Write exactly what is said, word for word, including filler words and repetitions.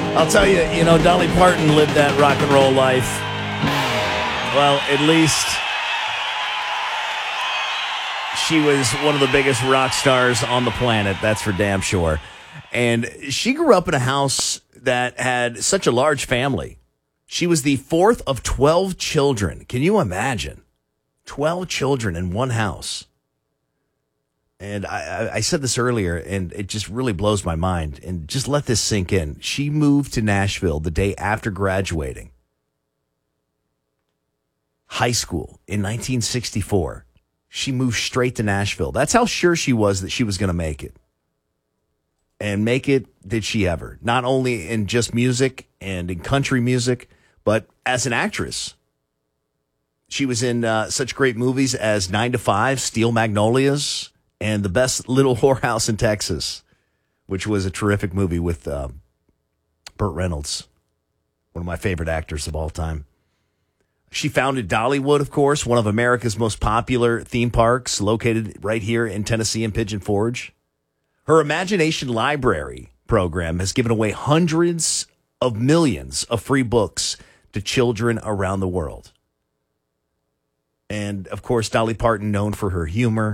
I'll tell you, you know, Dolly Parton lived that rock and roll life. Well, at least she was one of the biggest rock stars on the planet. That's for damn sure. And she grew up in a house that had such a large family. She was the fourth of twelve children. Can you imagine? twelve children in one house. And I, I said this earlier, and it just really blows my mind. And just let this sink in. She moved to Nashville the day after graduating high school in nineteen sixty-four. She moved straight to Nashville. That's how sure she was that she was going to make it. And make it did she ever. Not only in just music and in country music, but as an actress. She was in uh, such great movies as Nine to Five, Steel Magnolias, and The Best Little Whorehouse in Texas, which was a terrific movie with uh, Burt Reynolds, one of my favorite actors of all time. She founded Dollywood, of course, one of America's most popular theme parks, located right here in Tennessee in Pigeon Forge. Her Imagination Library program has given away hundreds of millions of free books to children around the world. And, of course, Dolly Parton, known for her humor,